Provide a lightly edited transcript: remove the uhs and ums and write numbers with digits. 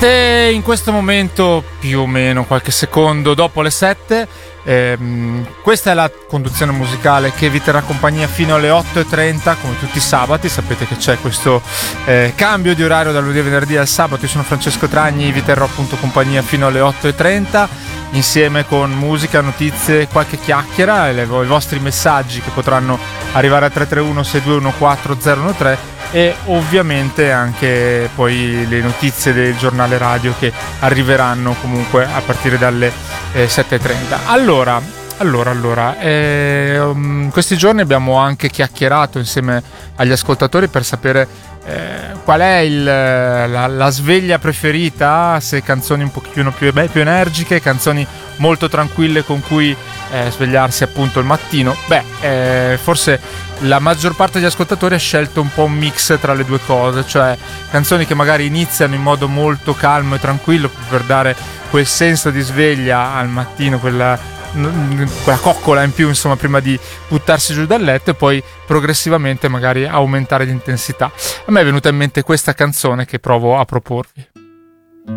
Esattamente in questo momento, più o meno qualche secondo dopo le 7, questa è la conduzione musicale che vi terrà compagnia fino alle 8:30 come tutti i sabati. Sapete che c'è questo cambio di orario dal lunedì al venerdì al sabato. Io sono Francesco Tragni, vi terrò appunto compagnia fino alle 8:30 insieme con musica, notizie, qualche chiacchiera e i vostri messaggi che potranno arrivare a 331 6214 013 e ovviamente anche poi le notizie del giornale radio che arriveranno comunque a partire dalle 7:30. Allora, questi giorni abbiamo anche chiacchierato insieme agli ascoltatori per sapere qual è la sveglia preferita, se canzoni un pochino più energiche, canzoni molto tranquille con cui svegliarsi appunto il mattino. Forse la maggior parte degli ascoltatori ha scelto un po' un mix tra le due cose, cioè canzoni che magari iniziano in modo molto calmo e tranquillo per dare quel senso di sveglia al mattino, quella coccola in più, insomma, prima di buttarsi giù dal letto, e poi progressivamente magari aumentare l'intensità. A me è venuta in mente questa canzone che provo a proporvi.